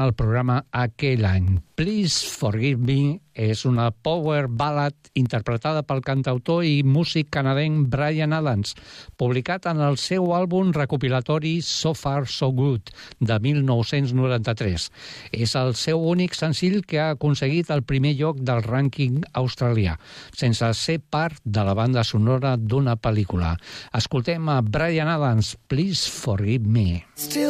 al programa aquell any. Please Forgive Me és una power ballad interpretada pel cantautor i músic canadenc Bryan Adams, publicat en el seu àlbum recopilatori So Far So Good de 1993. És el seu únic senzill que ha aconseguit el primer lloc del rànquing australià, sense ser part de la banda sonora d'una pel·lícula. Escoltem a Bryan Adams, Please Forgive Me.